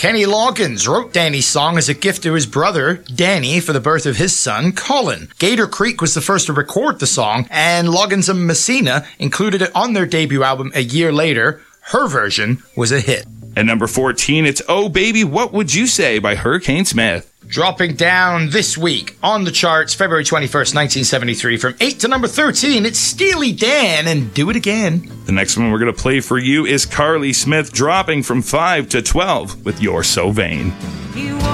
Kenny Loggins wrote Danny's song as a gift to his brother, Danny, for the birth of his son, Colin. Gator Creek was the first to record the song, and Loggins and Messina included it on their debut album a year later. Her version was a hit. At number 14, it's Oh Baby, What Would You Say by Hurricane Smith. Dropping down this week on the charts, February 21st, 1973, from 8 to number 13, it's Steely Dan and Do It Again. The next one we're going to play for you is Carly Smith, dropping from 5 to 12 with You're So Vain.